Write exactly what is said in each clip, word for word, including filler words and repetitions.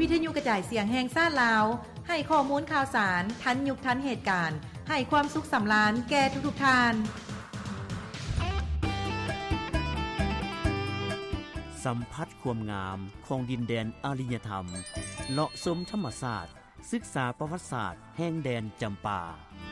ทยุกระจายเสียงแห่งชาติลาวให้ข้อมูลข่าวสารทันยุคทันเหตุการณ์ให้ความสุขสำราญแก่ทุกๆท่านสัมผัสความงามของดินแดนอารยธรรมเลาะชมธรรมศาสตร์ศึกษาประวัติศาสตร์แห่งแดนจำปา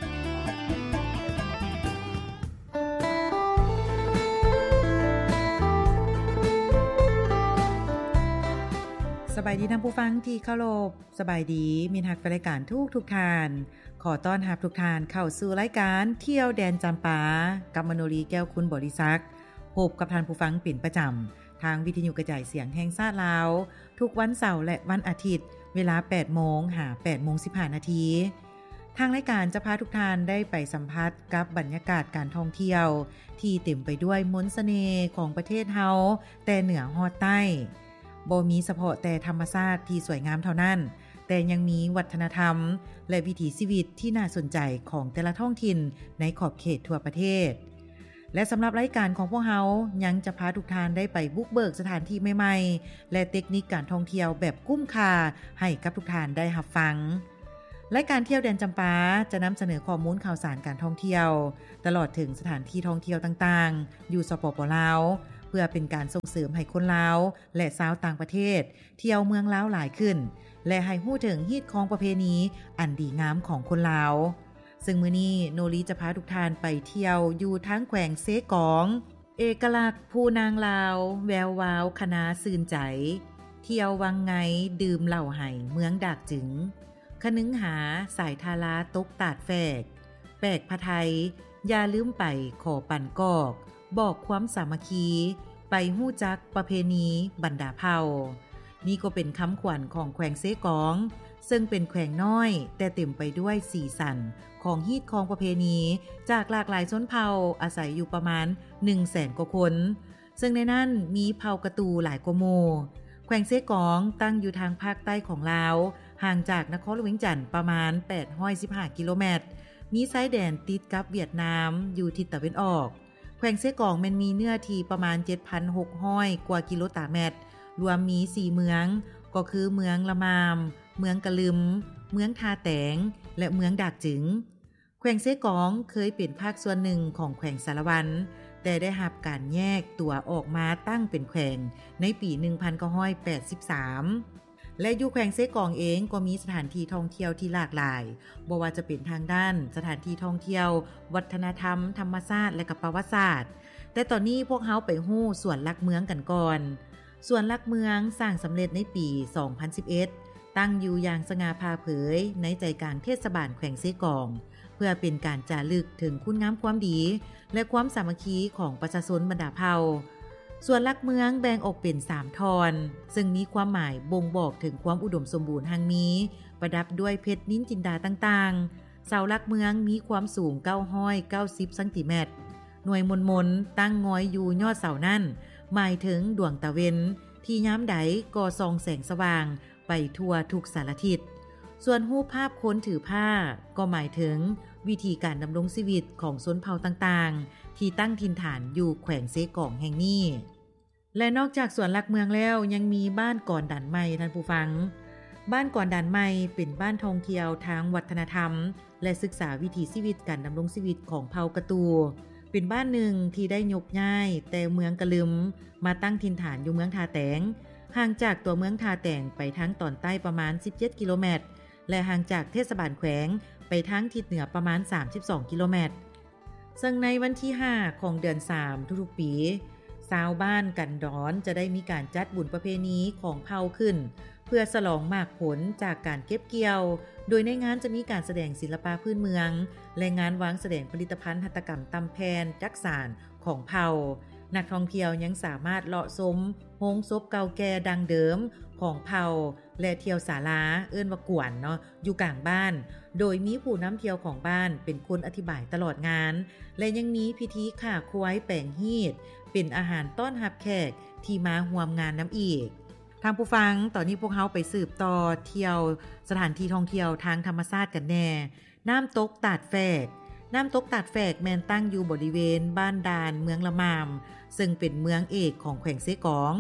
สบายดีท่านผู้ฟังที่เคารพสบายดีมีฮักรายการทุกทุกทานขอต้อนรับทุกทานเข้าสู่รายการเที่ยวแดนจำปากับมโนรีแก้วคุณบริษัทพบกับท่านผู้ฟังเป็นประจำทางวิทยุกระจายเสียงแห่งชาติลาวทุกวันเสาร์และวันอาทิตย์เวลา แปดโมง หา แปดโมงสิบห้า นาทีทางรายการจะพาทุกท่านได้ไปสัมผัสกับบรรยากาศการท่องเที่ยวที่เต็มไปด้วยมนต์เสน่ห์ของประเทศเฮาแต่เหนือฮอดใต้บ่มีเฉพาะแต่ธรรมชาติที่สวยงามเท่านั้นแต่ยังมีวัฒนธรรมและวิถีชีวิตที่น่าสนใจของแต่ละท้องถิ่นในขอบเขตทั่วประเทศและสำหรับรายการของพวกเฮายังจะพาทุกท่านได้ไปบุกเบิกสถานที่ใหม่ๆและเทคนิคการท่องเที่ยวแบบคุ้มค่าให้กับทุกท่านได้รับฟังรายการเที่ยวแดนจำปาจะนำเสนอข้อมูลข่าวสารการท่องเที่ยวตลอดถึงสถานที่ท่องเที่ยวต่างๆอยู่สปป.ลาวเพื่อเป็นการส่งเสริมให้คนลาวและชาวต่างประเทศเที่ยวเมืองลาวหลายขึ้นและให้ฮู้ถึงฮีตของประเพณีอันดีงามของคนลาวซึ่งมื้อนี้โนรีจะพาทุกท่านไปเที่ยวอยู่ทั้งแขวงเซกองเอกลักษณ์ภูนางลาวแวววาวคณะซื่นใจเที่ยววังไงดื่มเหล้าไห่เมืองดากจึงคนึงหาสายทาราตกตาดแฝกแปลกพะไทยอย่าลืมไปขอปั่นกอกบอกความสามัคคีไปฮู้จักประเพณีบรรดาเผ่านี่ก็เป็นคำขวัญของแขวงเซกองซึ่งเป็นแขวงน้อยแต่เต็มไปด้วยสีสันของฮีตของประเพณีจากหลากหลายชนเผ่าอาศัยอยู่ประมาณ หนึ่งแสน กว่าคนซึ่งในนั้นมีเผ่ากระตูหลายกว่าหมู่แขวงเซกองตั้งอยู่ทางภาคใต้ของลาวห่างจากนครหลวงจันทน์ประมาณแปดร้อยสิบห้ากิโลเมตรมีชายแดนติดกับเวียดนามอยู่ทิศตะวันออกแขวงเซกองมันมีเนื้อที่ประมาณ เจ็ดพันหกร้อย กว่ากิโลตารเมตรรวมมีสี่เมืองก็คือเมืองละมามเมืองกะลึมเมืองทาแตงและเมืองดากจึงแขวงเซกองเคยเป็นภาคส่วนหนึ่งของแขวงสารวันแต่ได้รับการแยกตัวออกมาตั้งเป็นแขวงในปีหนึ่งพันเก้าร้อยแปดสิบสามและอยู่แขวงเซกองเองก็มีสถานที่ท่องเที่ยวที่หลากหลายบ่ว่าจะเป็นทางด้านสถานที่ท่องเที่ยววัฒนธรรมธรรมชาติและก็ประวัติศาสตร์แต่ตอนนี้พวกเฮาไปฮู้สวนหลักเมืองกันก่อนสวนหลักเมืองสร้างสำเร็จในปีสองพันสิบเอ็ดตั้งอยู่อย่างสง่าผ่าเผยในใจกลางเทศบาลแขวงเซกองเพื่อเป็นการจารึกถึงคุณงามความดีและความสามัคคีของประชาชนบรรดาเผ่าส่วนหลักเมืองแบ่งออกเป็นสามทอนซึ่งมีความหมายบ่งบอกถึงความอุดมสมบูรณ์แห่งมีประดับด้วยเพชรนินจินดาต่างๆเสาหลักเมืองมีความสูงเก้าร้อยเก้าสิบเซนติเมตรหน่วยมนๆตั้งงอยอยู่ยอดเสานั่นหมายถึงดวงตะเวนที่ยามใดก็ส่องแสงสว่างไปทั่วทุกสารทิศส่วนรูปภาพคนถือผ้าก็หมายถึงวิธีการดำรงชีวิตของชนเผ่าต่างๆที่ตั้งถิ่นฐานอยู่แขวงเซกองแห่งนี้และนอกจากสวนหลักเมืองแล้วยังมีบ้านก่อนด่านใหม่ท่านผู้ฟังบ้านก่อนด่านใหม่เป็นบ้านท่องเที่ยวทางวัฒนธรรมและศึกษาวิถีชีวิตการดำรงชีวิตของเผ่ากระตูเป็นบ้านหนึ่งที่ได้ยกย้ายแต่เมืองกะลึมมาตั้งถิ่นฐานอยู่เมืองทาแตงห่างจากตัวเมืองทาแตงไปทางตอนใต้ประมาณสิบเจ็ดกิโลเมตรและห่างจากเทศบาลแขวงไปทางทิศเหนือประมาณสามสิบสองกิโลเมตรซึ่งในวันที่ห้าของเดือนสามทุกๆปีชาวบ้านกันดอนจะได้มีการจัดบุญประเพณีของเผ่าขึ้นเพื่อฉลองมากผลจากการเก็บเกี่ยวโดยในงานจะมีการแสดงศิลปะพื้นเมืองและงานวางแสดงผลิตภัณฑ์หัตถกรรมตำแพนจักสานของเผ่านักท่องเที่ยวยังสามารถเลาะชมโฮงศพเก่าแก่ดังเดิมของเผ่าและเที่ยวศาลาเอิ้นว่ากวนเนาะอยู่กลางบ้านโดยมีผู้นำเที่ยวของบ้านเป็นคนอธิบายตลอดงานและยังมีพิธีฆ่าควายแปลงฮีตเป็นอาหารต้อนรับแขกที่มาร่วมงานน้ำอีกทางผู้ฟังตอนนี้พวกเฮาไปสืบต่อเที่ยวสถานที่ท่องเที่ยวทางธรรมชาติกันแน่น้ำตกตาดแฝกน้ำตกตาดแฝกแม่นตั้งอยู่บริเวณบ้านดานเมืองละมามซึ่งเป็นเมืองเอกของแขวงเซกอง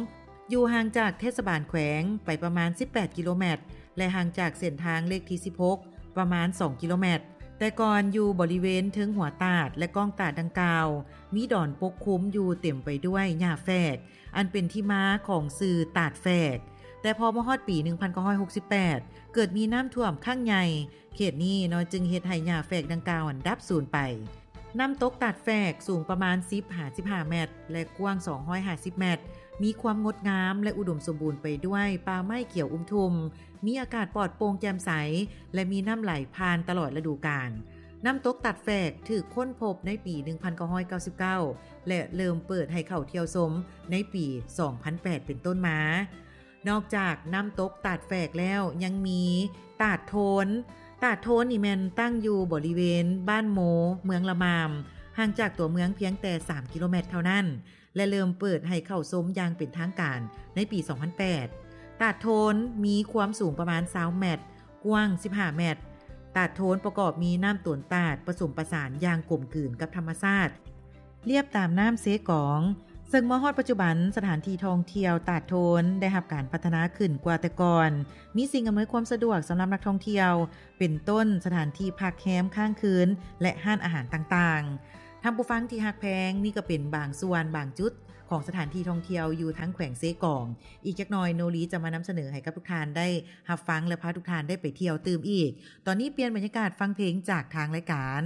อยู่ห่างจากเทศบาลแขวงไปประมาณสิบแปดกิโลเมตรและห่างจากเส้นทางเลขที่สิบหกประมาณสองกิโลเมตรแต่ก่อนอยู่บริเวณถึงหัวตาดและก้องตาดดังกล่าวมีดอนปกคลุมอยู่เต็มไปด้วยหญ้าแฝกอันเป็นที่มาของชื่อตาดแฝกแต่พอมาฮอดปีหนึ่งพันเก้าร้อยหกสิบแปดเกิดมีน้ำท่วมครั้งใหญ่เขตนี้น้อยจึงเฮ็ดให้หญ้าแฝกดังกล่าวอันดับสูญไปน้ำตกตาดแฝกสูงประมาณสิบถึงสิบห้าเมตรและกว้างสองร้อยห้าสิบเมตรมีความงดงามและอุดมสมบูรณ์ไปด้วยป่าไม้เขียวอุ้มทุมมีอากาศปลอดโปร่งแจ่มใสและมีน้ำไหลผ่านตลอดฤดูกาลน้ำตกตัดแฝกถูกค้นพบในปีหนึ่งพันเก้าร้อยเก้าสิบเก้าและเริ่มเปิดให้เข้าเที่ยวชมในปีสองพันแปดเป็นต้นมานอกจากน้ำตกตาดแฝกแล้วยังมีตาดโทนตาดโทนนี่แม่นตั้งอยู่บริเวณบ้านโมเมืองละมามห่างจากตัวเมืองเพียงแต่สามกิโลเมตรเท่านั้นและเริ่มเปิดให้เข้าชมอย่างเป็นทางการในปีสองพันแปดตาดโทนมีความสูงประมาณยี่สิบเมตรกว้างสิบห้าเมตรตาดโทนประกอบมีน้ำต้นตาดผสมประสานอย่างกลมกลืนกับธรรมชาติเรียบตามน้ำเสกองซึ่งเมื่อฮอดปัจจุบันสถานที่ท่องเที่ยวตาดโทนได้รับการพัฒนาขึ้นกว่าแต่ก่อนมีสิ่งอำนวยความสะดวกสำหรับนักท่องเที่ยวเป็นต้นสถานที่พักแคมป์ข้างคืนและห้านอาหารต่างๆท่านผู้ฟังที่ฮักแพงนี่ก็เป็นบางส่วนบางจุดของสถานที่ท่องเที่ยวอยู่ทั้งแขวงเซกองอีกจักหน่อยโนรีจะมานำเสนอให้กับทุกท่านได้รับฟังและพาทุกท่านได้ไปเที่ยวตื่มอีกตอนนี้เปลี่ยนบรรยากาศฟังเพลงจากทางรายการ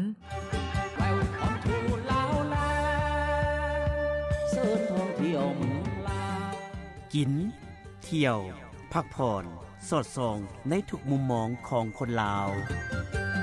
กินเที่ยวพักผ่อนสอดส่องในทุกมุมมองของคนลาว